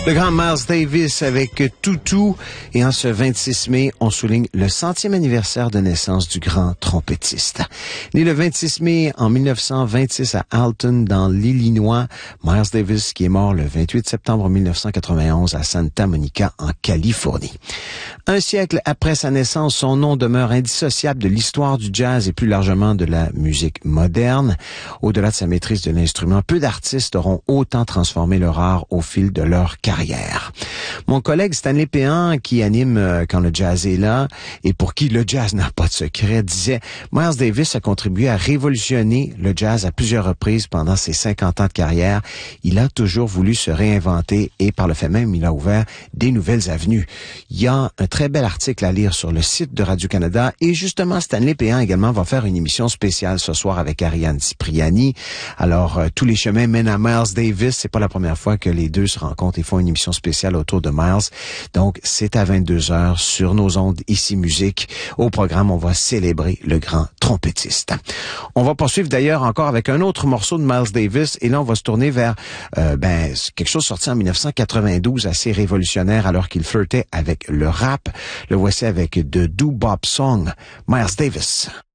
Le grand Miles Davis avec Toutou. Et en ce 26 mai, on souligne le 100e anniversaire de naissance du grand trompettiste. Né le 26 mai en 1926 à Alton, dans l'Illinois, Miles Davis qui est mort le 28 septembre 1991 à Santa Monica, en Californie. Un siècle après sa naissance, son nom demeure indissociable de l'histoire du jazz et plus largement de la musique moderne. Au-delà de sa maîtrise de l'instrument, peu d'artistes auront autant transformé leur art au fil de leur carrière. Mon collègue Stanley Péan, qui anime Quand le jazz est là, et pour qui le jazz n'a pas de secret, disait « Miles Davis a contribué à révolutionner le jazz à plusieurs reprises pendant ses 50 ans de carrière. Il a toujours voulu se réinventer et par le fait même, il a ouvert des nouvelles avenues. » Il y a un très bel article à lire sur le site de Radio-Canada et justement, Stanley Péan également va faire une émission spéciale ce soir avec Ariane Cipriani. Alors, tous les chemins mènent à Miles Davis. C'est pas la première fois que les deux se rencontrent et font une émission spéciale autour de Miles. Donc, c'est à 22h sur nos ondes ici Musique. Au programme, on va célébrer le grand trompettiste. On va poursuivre d'ailleurs encore avec un autre morceau de Miles Davis et là, on va se tourner vers quelque chose sorti en 1992, assez révolutionnaire alors qu'il flirtait avec le rap. Le voici avec The Doo-Bop Song, Miles Davis.